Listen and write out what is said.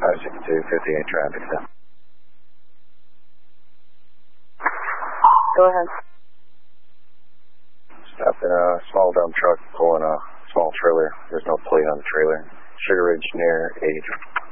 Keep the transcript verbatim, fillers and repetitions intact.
five six two, fifty-eight traffic stop. Go ahead. Stopped in a small dump truck pulling a small trailer. There's no plate on the trailer. Sugar Ridge near eight.